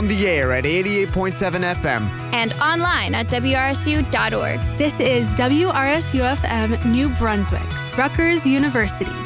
On the air at 88.7 FM. And online at WRSU.org. This is WRSU-FM New Brunswick, Rutgers University.